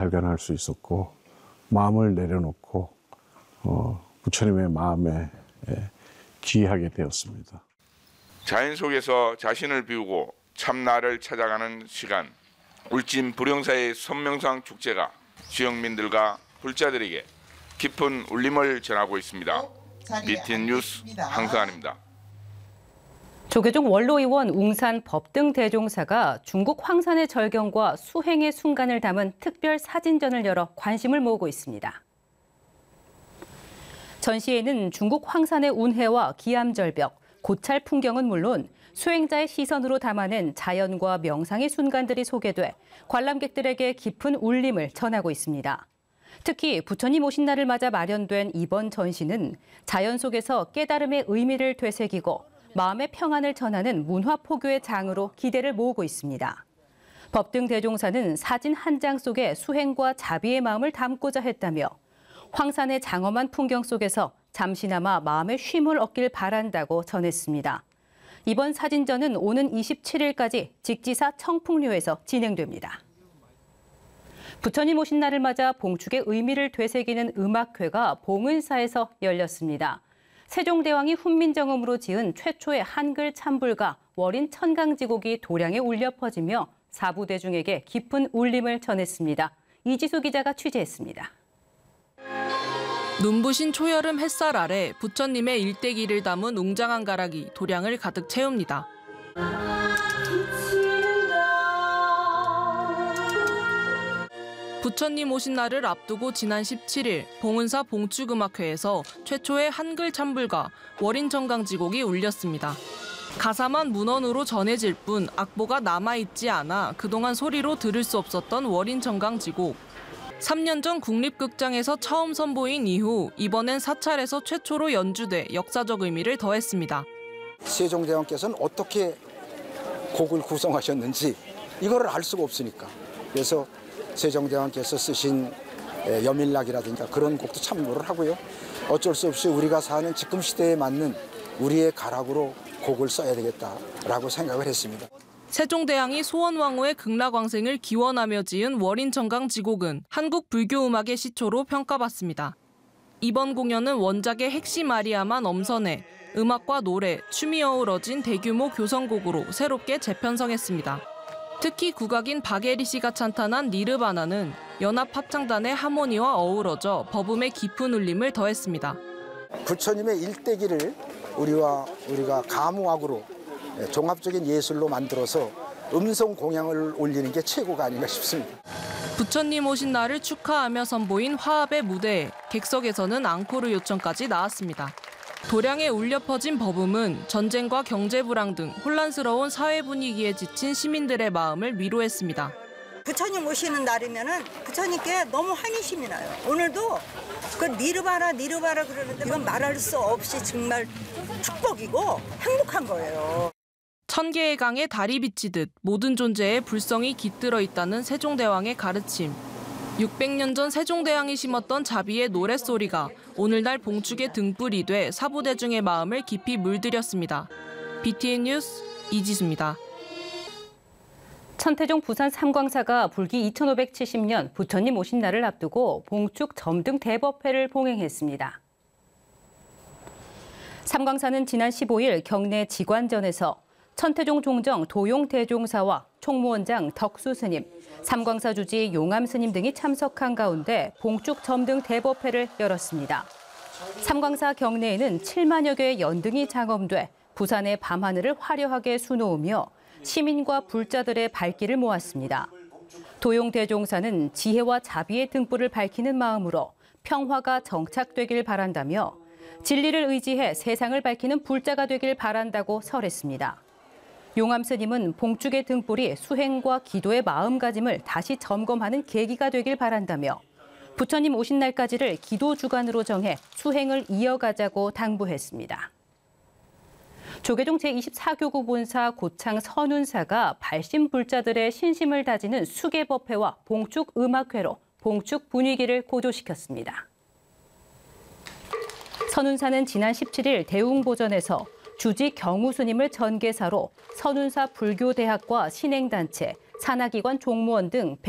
발견할 수 있었고 마음을 내려놓고 부처님의 마음에 귀하게 되었습니다. 자연 속에서 자신을 비우고 참나를 찾아가는 시간, 울진 불용사의 선명상 축제가 지역민들과 불자들에게 깊은 울림을 전하고 있습니다. BTN 뉴스 황성환입니다. 조계종 원로의원 웅산 법등 대종사가 중국 황산의 절경과 수행의 순간을 담은 특별 사진전을 열어 관심을 모으고 있습니다. 전시회는 중국 황산의 운해와 기암절벽, 고찰 풍경은 물론 수행자의 시선으로 담아낸 자연과 명상의 순간들이 소개돼 관람객들에게 깊은 울림을 전하고 있습니다. 특히 부처님 오신 날을 맞아 마련된 이번 전시는 자연 속에서 깨달음의 의미를 되새기고 마음의 평안을 전하는 문화포교의 장으로 기대를 모으고 있습니다. 법등 대종사는 사진 한 장 속에 수행과 자비의 마음을 담고자 했다며 황산의 장엄한 풍경 속에서 잠시나마 마음의 쉼을 얻길 바란다고 전했습니다. 이번 사진전은 오는 27일까지 직지사 청풍료에서 진행됩니다. 부처님 오신 날을 맞아 봉축의 의미를 되새기는 음악회가 봉은사에서 열렸습니다. 세종대왕이 훈민정음으로 지은 최초의 한글 찬불가 월인 천강지곡이 도량에 울려 퍼지며 사부대중에게 깊은 울림을 전했습니다. 이지수 기자가 취재했습니다. 눈부신 초여름 햇살 아래 부처님의 일대기를 담은 웅장한 가락이 도량을 가득 채웁니다. 부처님 오신 날을 앞두고 지난 17일 봉은사 봉축음악회에서 최초의 한글 찬불가 월인천강지곡이 울렸습니다. 가사만 문헌으로 전해질 뿐 악보가 남아있지 않아 그동안 소리로 들을 수 없었던 월인천강지곡. 3년 전 국립극장에서 처음 선보인 이후 이번엔 사찰에서 최초로 연주돼 역사적 의미를 더했습니다. 세종대왕께서는 어떻게 곡을 구성하셨는지 이거를 알 수가 없으니까. 그래서 세종대왕께서 쓰신 여밀락이라든가 그런 곡도 참고를 하고요. 어쩔 수 없이 우리가 사는 지금 시대에 맞는 우리의 가락으로 곡을 써야 되겠다라고 생각을 했습니다. 세종대왕이 소원왕후의 극락왕생을 기원하며 지은 월인천강지곡은 한국 불교음악의 시초로 평가받습니다. 이번 공연은 원작의 핵심 아리아만 엄선해 음악과 노래, 춤이 어우러진 대규모 교성곡으로 새롭게 재편성했습니다. 특히 국악인 박예리 씨가 찬탄한 니르바나는 연합합창단의 하모니와 어우러져 버음의 깊은 울림을 더했습니다. 부처님의 일대기를 우리가 가무악으로 종합적인 예술로 만들어서 음성 공양을 올리는 게 최고가 아닌가 싶습니다. 부처님 오신 날을 축하하며 선보인 화합의 무대에 객석에서는 앙코르 요청까지 나왔습니다. 도량에 울려 퍼진 버음은 전쟁과 경제 불황 등 혼란스러운 사회 분위기에 지친 시민들의 마음을 위로했습니다. 부처님 오시는 날이면은 부처님께 너무 환희심이 나요. 오늘도 그 니르바나 그러는데 이건 말할 수 없이 정말 축복이고 행복한 거예요. 천 개의 강에 달이 비치듯 모든 존재에 불성이 깃들어 있다는 세종대왕의 가르침. 600년 전 세종대왕이 심었던 자비의 노랫소리가 오늘날 봉축의 등불이 돼 사부대중의 마음을 깊이 물들였습니다. BTN 뉴스 이지수입니다. 천태종 부산 삼광사가 불기 2570년 부처님 오신 날을 앞두고 봉축 점등 대법회를 봉행했습니다. 삼광사는 지난 15일 경내 직관전에서 천태종 종정 도용 대종사와 총무원장 덕수 스님, 삼광사 주지 용암 스님 등이 참석한 가운데 봉축 점등 대법회를 열었습니다. 삼광사 경내에는 7만여 개의 연등이 장엄돼 부산의 밤하늘을 화려하게 수놓으며 시민과 불자들의 발길을 모았습니다. 도용 대종사는 지혜와 자비의 등불을 밝히는 마음으로 평화가 정착되길 바란다며 진리를 의지해 세상을 밝히는 불자가 되길 바란다고 설했습니다. 용암 스님은 봉축의 등불이 수행과 기도의 마음가짐을 다시 점검하는 계기가 되길 바란다며 부처님 오신 날까지를 기도 주간으로 정해 수행을 이어가자고 당부했습니다. 조계종 제24교구 본사 고창 선운사가 발심불자들의 신심을 다지는 수계법회와 봉축 음악회로 봉축 분위기를 고조시켰습니다. 선운사는 지난 17일 대웅보전에서 주지 경우 스님을 전계사로 선운사 불교대학과 신행단체, 산하기관 종무원 등